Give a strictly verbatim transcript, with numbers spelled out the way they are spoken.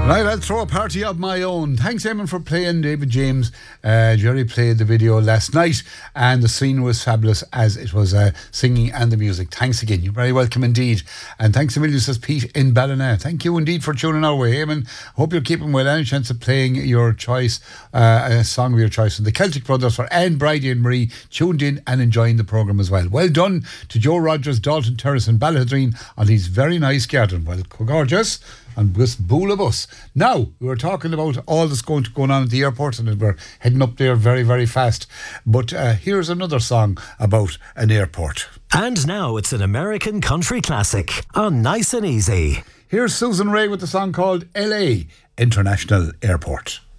Right, I'll throw a party of my own. Thanks, Eamon, for playing David James. Uh, Jerry played the video last night, and the scene was fabulous as it was uh, singing and the music. Thanks again. You're very welcome indeed. And thanks a million, says Pete in Ballina. Thank you indeed for tuning our way, Eamon. Hope you're keeping well. Any chance of playing your choice, uh, a song of your choice. And the Celtic Brothers for Anne, Bridie and Marie tuned in and enjoying the programme as well. Well done to Joe Rogers, Dalton Terrace and Ballahadreen on his very nice garden. Well, gorgeous. And this bool of us. Now, we were talking about all that's going to going on at the airport, and we're heading up there very, very fast. But uh, here's another song about an airport. And now it's an American country classic on Nice and Easy. Here's Susan Ray with the song called L A International Airport.